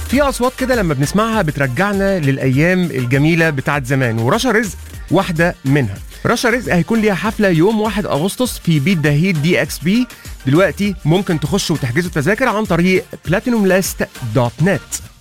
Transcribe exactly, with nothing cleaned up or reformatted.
في اصوات كده لما بنسمعها بترجعنا للايام الجميله بتاعت زمان، ورشا رزق واحده منها. رشا رزق هيكون ليها حفله يوم واحد أغسطس في بيت دهيد دي اكس بي. دلوقتي ممكن تخشوا وتحجزوا التذاكر عن طريق بلاتينوم لاست دوت نت.